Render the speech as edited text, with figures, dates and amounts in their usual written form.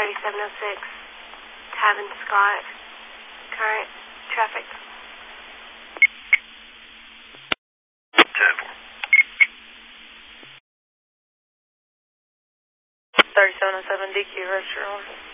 3706, Tavin Scott, current traffic. 3707 DQ, register on.